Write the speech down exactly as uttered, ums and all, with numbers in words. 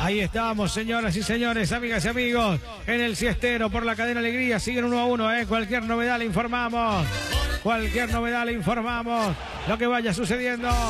Ahí estamos, señoras y señores, amigas y amigos, en el siestero por la cadena Alegría. Siguen uno a uno, ¿eh? Cualquier novedad le informamos. Cualquier novedad le informamos. Lo que vaya sucediendo.